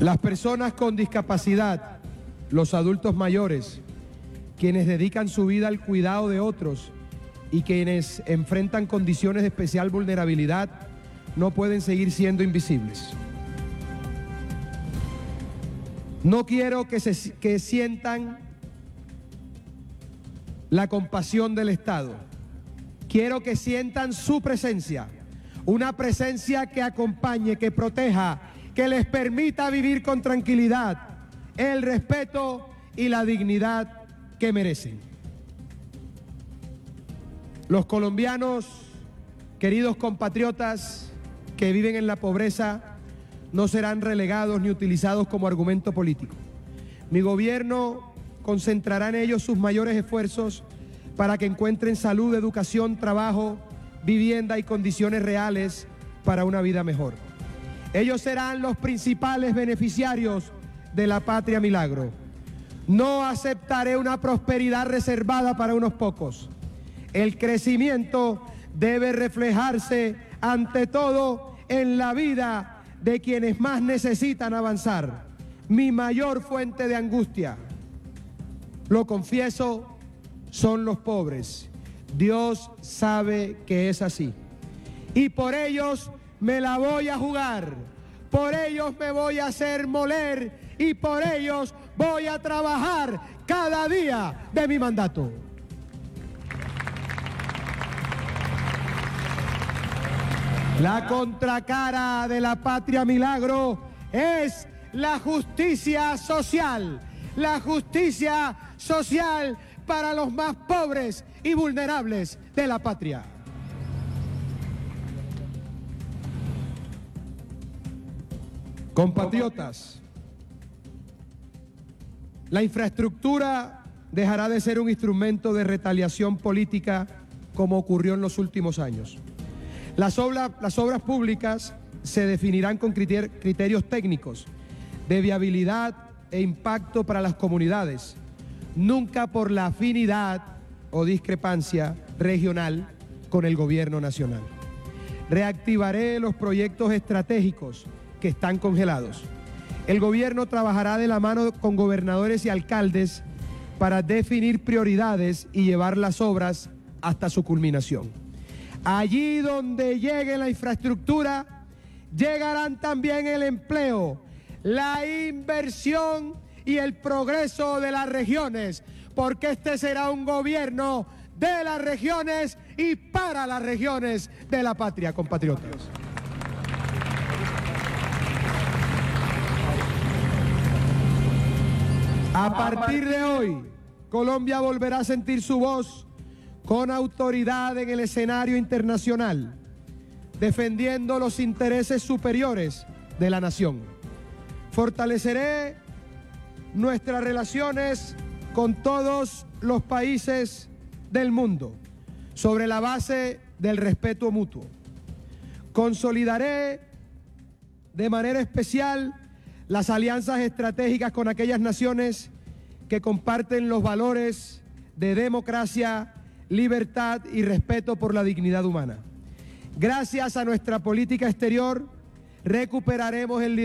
Las personas con discapacidad, los adultos mayores, quienes dedican su vida al cuidado de otros y quienes enfrentan condiciones de especial vulnerabilidad, no pueden seguir siendo invisibles. No quiero que sientan la compasión del Estado. Quiero que sientan su presencia, una presencia que acompañe, que proteja, que les permita vivir con tranquilidad, el respeto y la dignidad que merecen. Los colombianos, queridos compatriotas que viven en la pobreza, no serán relegados ni utilizados como argumento político. Mi gobierno concentrará en ellos sus mayores esfuerzos para que encuentren salud, educación, trabajo, vivienda y condiciones reales para una vida mejor. Ellos serán los principales beneficiarios de la Patria Milagro. No aceptaré una prosperidad reservada para unos pocos. El crecimiento debe reflejarse ante todo en la vida de quienes más necesitan avanzar. Mi mayor fuente de angustia, lo confieso, son los pobres. Dios sabe que es así. Y por ellos me la voy a jugar. Por ellos me voy a hacer moler y por ellos voy a trabajar cada día de mi mandato. La contracara de la Patria Milagro es la justicia social. La justicia social para los más pobres y vulnerables de la patria. Compatriotas, la infraestructura dejará de ser un instrumento de retaliación política como ocurrió en los últimos años. Las obras públicas se definirán con criterios técnicos de viabilidad e impacto para las comunidades, nunca por la afinidad o discrepancia regional con el gobierno nacional. Reactivaré los proyectos estratégicos que están congelados. El gobierno trabajará de la mano con gobernadores y alcaldes para definir prioridades y llevar las obras hasta su culminación. Allí donde llegue la infraestructura, llegarán también el empleo, la inversión y el progreso de las regiones, porque este será un gobierno de las regiones y para las regiones de la patria, compatriotas. A partir de hoy, Colombia volverá a sentir su voz con autoridad en el escenario internacional, defendiendo los intereses superiores de la nación. Fortaleceré nuestras relaciones con todos los países del mundo sobre la base del respeto mutuo. Consolidaré de manera especial las alianzas estratégicas con aquellas naciones que comparten los valores de democracia, libertad y respeto por la dignidad humana. Gracias a nuestra política exterior, recuperaremos el liderazgo